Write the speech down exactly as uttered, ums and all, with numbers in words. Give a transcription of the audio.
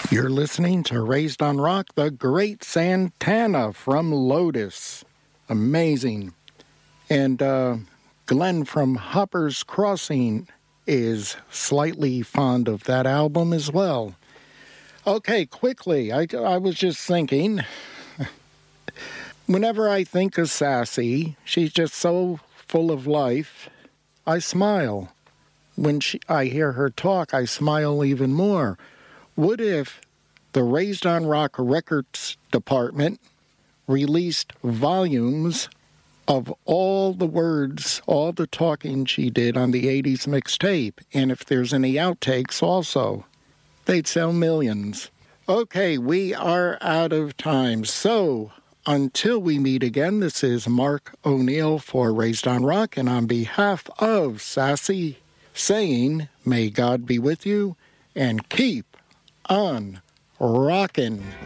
You're listening to Raised on Rock, the great Santana from Lotus. Amazing. And uh, Glenn from Hopper's Crossing is slightly fond of that album as well. Okay, quickly, I, I was just thinking, whenever I think of Sassy, she's just so full of life, I smile. When she, I hear her talk, I smile even more. What if the Raised on Rock Records department released volumes of all the words, all the talking she did on the eighties mixtape, and if there's any outtakes also? They'd sell millions. Okay, we are out of time. So, until we meet again, this is Mark O'Neill for Raised on Rock, and on behalf of Sassy, saying, may God be with you, and keep on rockin'.